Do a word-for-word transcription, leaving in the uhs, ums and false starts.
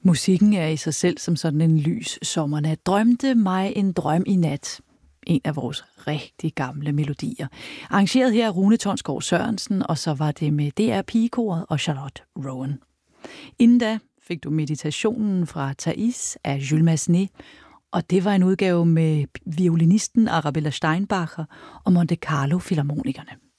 Musikken er i sig selv som sådan en lys sommernat. Drømte mig en drøm i nat. En af vores rigtig gamle melodier. Arrangeret her af Rune Tonsgaard Sørensen, og så var det med D R Pigekoret og Charlotte Rowan. Inden da fik du Meditationen fra Thais af Jules Massenet, og det var en udgave med violinisten Arabella Steinbacher og Monte Carlo Filharmonikerne.